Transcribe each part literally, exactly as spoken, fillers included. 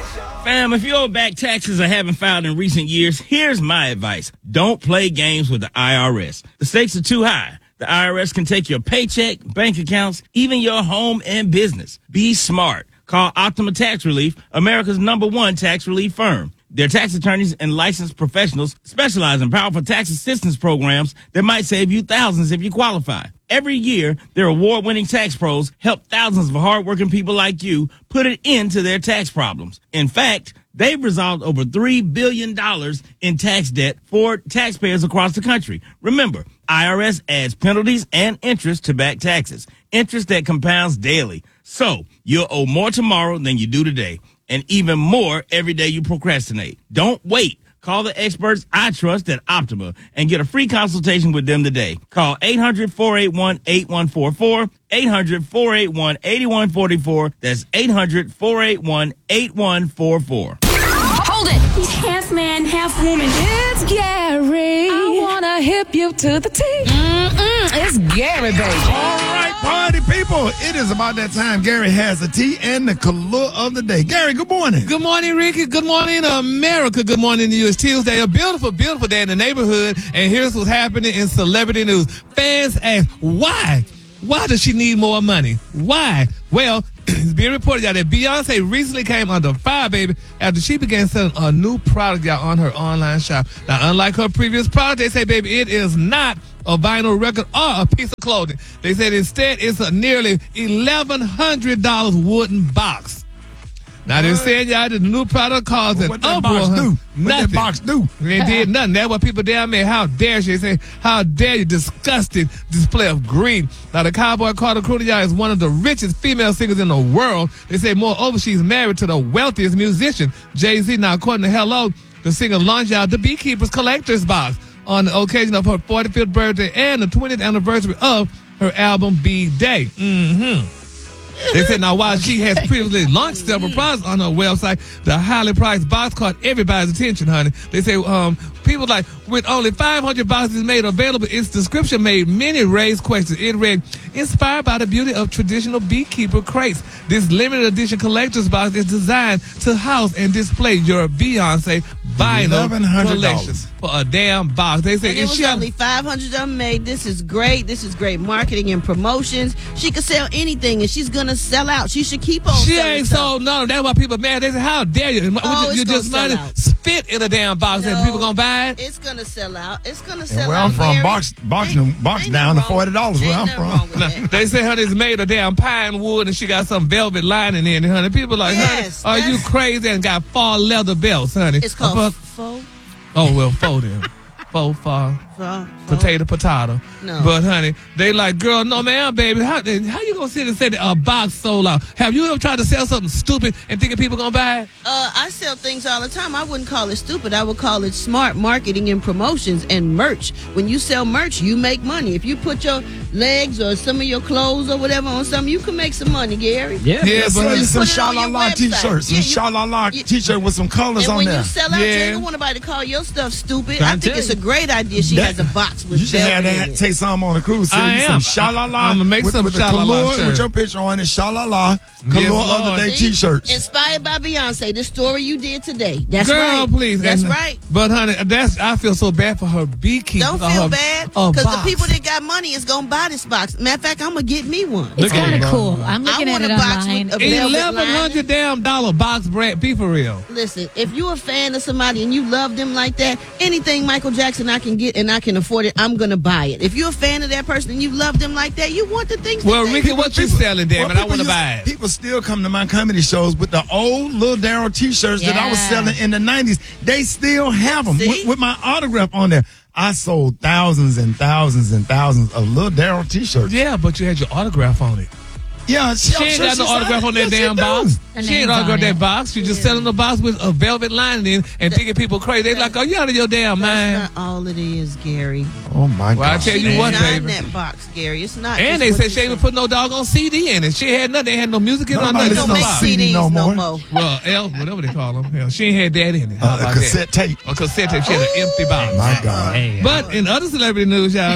Fam, if you owe back taxes or haven't filed in recent years, here's my advice. Don't play games with the I R S. The stakes are too high. The I R S can take your paycheck, bank accounts, even your home and business. Be smart. Call Optima Tax Relief, America's number one tax relief firm. Their tax attorneys and licensed professionals specialize in powerful tax assistance programs that might save you thousands if you qualify. Every year, their award-winning tax pros help thousands of hardworking people like you put an end to their tax problems. In fact, they've resolved over three billion dollars in tax debt for taxpayers across the country. Remember, I R S adds penalties and interest to back taxes, interest that compounds daily. So you'll owe more tomorrow than you do today, and even more every day you procrastinate. Don't wait. Call the experts I trust at Optima and get a free consultation with them today. Call eight hundred, four eight one, eight one four four, eight hundred, four eight one, eight one four four. That's eight hundred, four eight one, eight one four four. Hold it! He's half man, half woman. It's Gary. I wanna hip you to the T. Mm-mm, it's Gary, baby. All right, party people. It is about that time. Gary has a tea and the color of the day. Gary, good morning. Good morning, Ricky. Good morning, America. Good morning to you. It's Tuesday. A beautiful, beautiful day in the neighborhood. And here's what's happening in celebrity news. Fans ask, why? Why does she need more money? Why? Well, it's being reported out that Beyonce recently came under fire, baby, after she began selling a new product out on her online shop. Now, unlike her previous product, they say, baby, it is not a vinyl record or a piece of clothing. They said instead it's a nearly eleven hundred dollars wooden box. Now, they're saying, y'all, the new product caused an What that uproar. box do? What Nothing. that box do? They did nothing. That's what people down there, how dare she? They say, how dare you, disgusting display of greed. Now, the Cowboy Carter Cruz is one of the richest female singers in the world. They say, moreover, she's married to the wealthiest musician, Jay-Z. Now, according to Hello, the singer launched out the Beekeeper's Collector's Box on the occasion of her forty-fifth birthday and the twentieth anniversary of her album B-Day. Mm-hmm. They said now while she has previously launched several products on her website, the highly priced box caught everybody's attention, honey. They say um, people like, with only five hundred boxes made available, its description made many raise questions. It read, inspired by the beauty of traditional beekeeper crates, this limited edition collector's box is designed to house and display your Beyonce vinyl collection for a damn box. They say and it was she only five hundred of them made. This is great. This is great marketing and promotions. She could sell anything, and she's gonna sell out. She should keep on. She selling ain't stuff. sold none. That's why people mad. They say, "How dare you? Oh, you it's just gonna money sell out. spit in a damn box, No, and people gonna buy it." It's gonna sell out. It's gonna And sell where out. I'm from, Gary. box box, Ain't- box ain't down to nothing wrong- forty dollars where ain't I'm nothing from. wrong with that. They say, honey, it's made of damn pine wood, and she got some velvet lining in it, honey. People like, Yes, honey, are you that's- crazy? And got fall leather belts, honey. It's called Uh, faux. Oh well, faux then. Faux, faux. faux- Potato, potato. No. But, honey, they like, girl, no, man, baby. How, how you going to sit and say that a box sold out? Have you ever tried to sell something stupid and thinking people going to buy it? Uh, I sell things all the time. I wouldn't call it stupid. I would call it smart marketing and promotions and merch. When you sell merch, you make money. If you put your legs or some of your clothes or whatever on something, you can make some money, Gary. Yeah. Yeah, Yeah, but sell you honey, some put it on your Sha-La-La website. t-shirts. Some Yeah, you- Sha-La-La you- t-shirt with some colors And on when there. you sell out, Yeah. you don't want nobody to call your stuff stupid. Trying I to think tell it's you. a great idea. She That- has a box with You should have velvet in that. it. Take some on the cruise. Send I you am. some Sha-La-La. I'ma make with, some with the Sha-La-La color, shirts. with your picture on it. Sha-La-La. Color Yes, of the Lord. day See? t-shirts. Inspired by Beyonce, the story you did today. That's Girl, right. please. That's And- right. But, honey, that's I feel so bad for her beekeeper. Don't or feel her- bad, a because the box. people that got money is gonna buy this box. Matter of fact, I'm gonna get me one. It's Look at kind it. of cool. I'm looking I at want it a box online. with a velvet eleven hundred damn dollar box brand. Be for real. Listen, if you're a fan of somebody and you love them like that, anything Michael Jackson I can get and I can afford it, I'm gonna buy it. If you're a fan of that person and you love them like that, you want the things. Well, that they Ricky, do. what you selling, damn it? Well, I want to people buy used- it. People still come to my comedy shows with the old Lil Darryl t-shirts that I was Yeah. selling in the nineties. They still have them See? with, with my autograph on there. I sold thousands and thousands and thousands of Lil Darryl t-shirts. Yeah, but you had your autograph on it. Yeah, she, She ain't got no autograph on that damn box. Her She ain't name's autograph on that it. box. She just selling the box with a velvet lining in and thinking people crazy. They like, oh, you out of your damn mind. That's not all it is, Gary. Oh my Well, I God. tell you It's what, not baby. in that box, Gary. It's not. And just they what said you she ain't even say. put no doggone C D in it. She had nothing. They had no music in it. Nobody They Nothing. don't no make Box. C D C Ds no no more. more. Well, L, whatever they call them. Hell, she ain't had that in it. How Uh, about a cassette that? tape. A cassette tape. She had an empty box. My God. Hey, But in other celebrity news, y'all,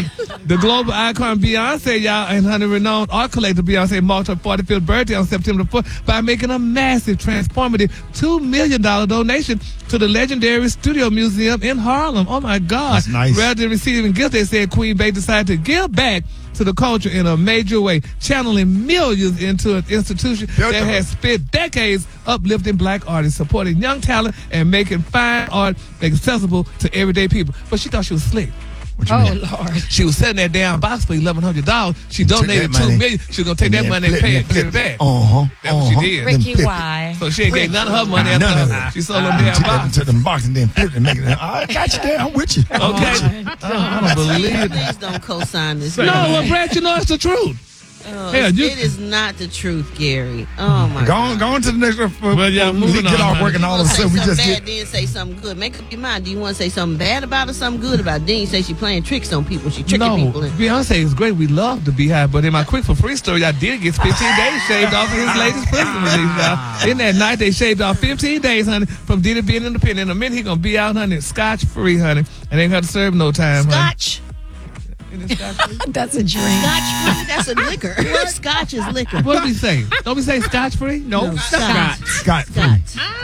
The global icon Beyonce, y'all, and honey, renowned art collector Beyonce marked her forty-fifth birthday on September fourth by making a massive, transformative two million dollars donation to the legendary Studio Museum in Harlem. Oh, my God. That's nice. Rather than receiving gifts, they said Queen Bey decided to give back to the culture in a major way, channeling millions into an institution that has spent decades uplifting black artists, supporting young talent, and making fine art accessible to everyday people. But she thought she was slick. What you Oh, mean? Lord. She was selling that damn box for eleven hundred dollars. She donated that two money. million. She was gonna take that then money and flip pay it, it, flip give it back. Uh-huh. That's what uh-huh. she did. Then Ricky, flip it. why? So she ain't getting none of her money. None after of that. it. She sold them Uh, damn took that box. into them box and then flipped it and make it. I got you there. I'm with you. I'm with you. Okay. I don't believe it. Please don't co-sign this. No, well, Brad, you know it's the truth. Oh, Hell, you- it is not the truth, Gary. Oh my Go God. on, go on to the next one. Well, yeah, we moving get on, off man. working all You of a wanna say sudden. We something just bad, get. then say something good. Make up your mind. Do you want to say something bad about it or something good about it? Then you say she playing tricks on people. She tricking No, people. In. Beyonce is great. We love the Beehive, but in my quick for free story, I did get fifteen days shaved off of his latest prison release, y'all. In that night, they shaved off fifteen days, honey, from Diddy being independent. In a minute, he gonna be out, honey, scotch free, honey, and ain't got to serve no time, honey. Scotch. Isn't it scotch free? That's a drink. Scotch free. That's a liquor. Scotch is liquor. What do we say? Don't we say scotch free? No. Scotch. Scott. Scotch.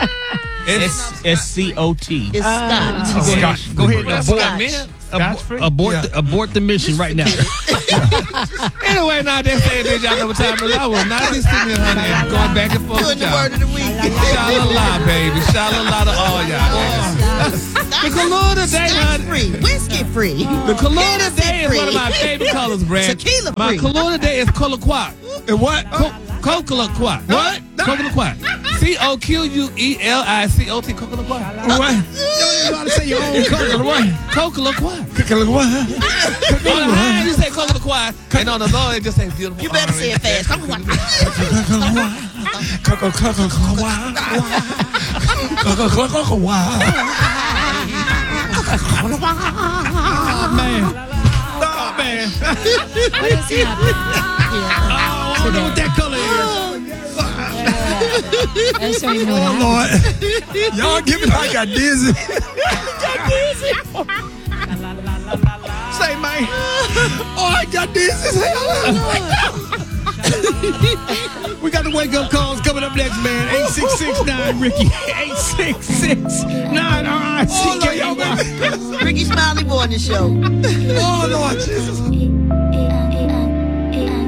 S S C O T. It's Scotch. Scott. Go ahead and That's abort, what I meant. abort, Scotch free? abort, the, abort the mission right now. Anyway, now that's saying that y'all know what time it is. I will not be sitting here, honey, and going back and forth Doing with the y'all. word of the week. Sha-la-la, baby. Sha-la-la to all y'all. The color today, Scotch honey. free. Whiskey free. The color Hennessy today is one of my free. favorite colors, Brad. Tequila My free. color today is color quat. And what? Coca quat. What? Coca quat. C O Q U E L I C O T. Coca quat. What? You gotta say your own color. What? Coca quat. Color what? On the high, you say coca quat, and on the low, it just say beautiful. You better say it fast. Come on. Coco, coco, coco, wow. Coco, coco, coco, wow. Oh, man. Oh, man. What is happening? I don't know what that color is. I just don't even know Oh, what Lord. Y'all give me like I got dizzy. Say, man. Oh, I got dizzy as hell. We got the wake up calls coming up next, man. eight six six nine Ricky. eight six six nine R I C K E Y. Ricky Smiley Morning Show. Oh, Lord Jesus.